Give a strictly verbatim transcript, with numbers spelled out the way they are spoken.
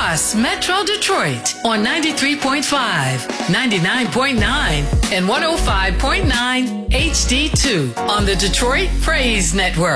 across Metro Detroit on ninety-three point five, ninety-nine point nine, and one oh five point nine H D two on the Detroit Praise Network.